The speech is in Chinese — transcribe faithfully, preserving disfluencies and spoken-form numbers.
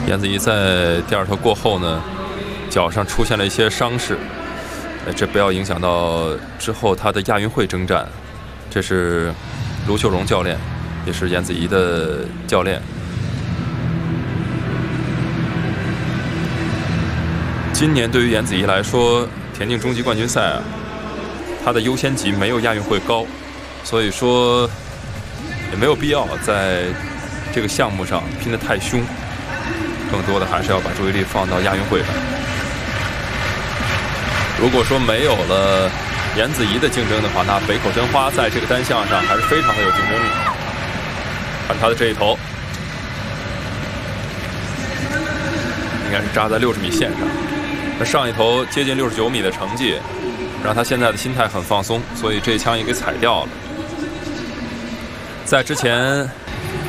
颜子怡在第二头过后呢，脚上出现了一些伤势，这不要影响到之后他的亚运会征战。这是卢秀荣教练，也是颜子怡的教练。今年对于颜子怡来说，田径中级冠军赛啊，他的优先级没有亚运会高，所以说也没有必要在这个项目上拼得太凶。更多的还是要把注意力放到亚运会上。如果说没有了颜子怡的竞争的话，那北口真花在这个单项上还是非常的有竞争力。看他的这一头，应该是扎在六十米线上。那上一头接近六十九米的成绩，让他现在的心态很放松，所以这一枪也给踩掉了。在之前